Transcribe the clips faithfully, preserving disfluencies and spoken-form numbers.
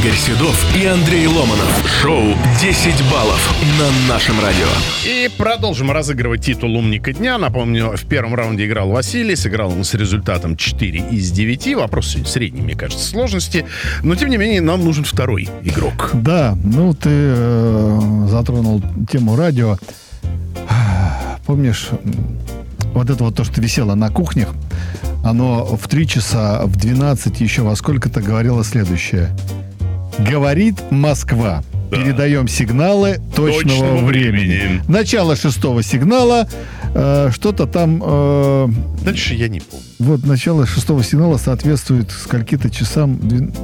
Игорь Седов и Андрей Ломанов. Шоу десять баллов на нашем радио. И продолжим разыгрывать титул «Умника дня». Напомню, в первом раунде играл Василий. Сыграл он с результатом четыре из девяти. Вопрос средний, мне кажется, сложности. Но, тем не менее, нам нужен второй игрок. Да, ну ты э, затронул тему радио. Помнишь, вот это вот то, что висело на кухнях, оно в три часа, в двенадцать еще во сколько-то говорило следующее. Говорит Москва. Да. Передаем сигналы точного, точного времени. времени. Начало шестого сигнала. Э, что-то там... Э, Дальше я не помню. Вот начало шестого сигнала соответствует скольки-то часам...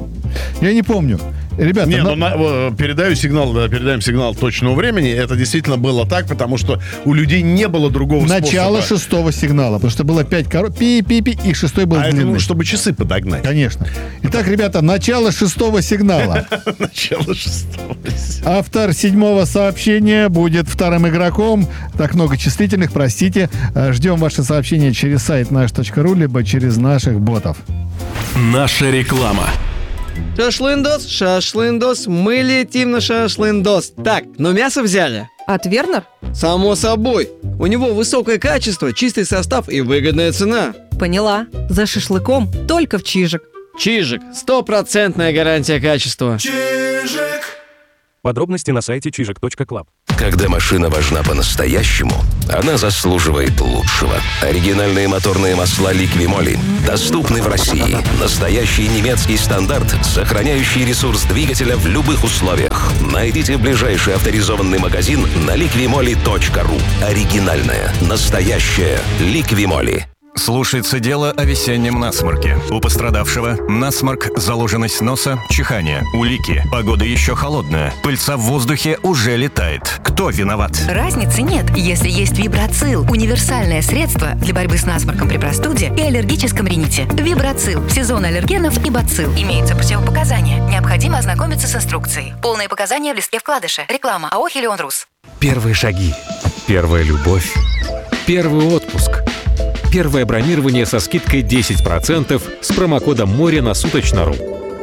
Я не помню. Ребята, не, на... ну, на, передаю сигнал, да, передаем сигнал точного времени. Это действительно было так, потому что у людей не было другого Начало способа. шестого сигнала, потому что было пять коров, пи-пи-пи, и шестой был а длинный. это, ну, чтобы часы подогнать. Конечно. Итак, ребята, начало шестого сигнала. Начало шестого. Автор седьмого сообщения будет вторым игроком. Так много числительных, простите. Ждем ваши сообщения через сайт наш точка ру, либо через наших ботов. Наша реклама. Шашлындос, шашлындос, мы летим на шашлындос. Так, ну мясо взяли? От Вернер? Само собой. У него высокое качество, чистый состав и выгодная цена. Поняла. За шашлыком только в Чижик. Чижик. Стопроцентная гарантия качества. Чижик. Подробности на сайте чижик точка клаб. Когда машина важна по-настоящему, она заслуживает лучшего. Оригинальные моторные масла Liqui-Moly доступны в России. Настоящий немецкий стандарт, сохраняющий ресурс двигателя в любых условиях. Найдите ближайший авторизованный магазин на ликви моли точка ру. Оригинальная, настоящая Liqui-Moly. Слушается дело о весеннем насморке. У пострадавшего насморк, заложенность носа, чихание, улики. Погода еще холодная. Пыльца в воздухе уже летает. Кто виноват? Разницы нет, если есть Вибрацил. Универсальное средство для борьбы с насморком при простуде и аллергическом рините. Вибрацил. Сезон аллергенов и бацилл. Имеются противопоказания. Необходимо ознакомиться с инструкцией. Полные показания в листке вкладыша. Реклама АО «Хелион Рус». Первые шаги. Первая любовь. Первый отпуск. Первое бронирование со скидкой десять процентов с промокодом «Море» на Суточно.ру.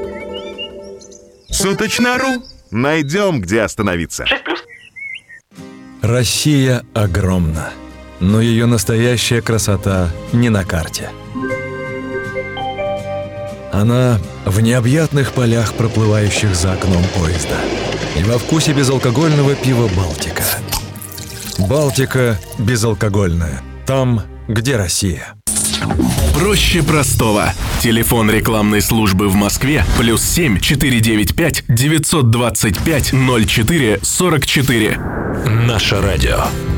Суточно.ру. Найдем, где остановиться. Россия огромна, но ее настоящая красота не на карте. Она в необъятных полях, проплывающих за окном поезда. И во вкусе безалкогольного пива «Балтика». «Балтика» безалкогольная. Там, где Россия. Проще простого. Телефон рекламной службы в Москве плюс семь четыре девять пять девятьсот двадцать пять ноль четыре сорок четыре. Наше радио.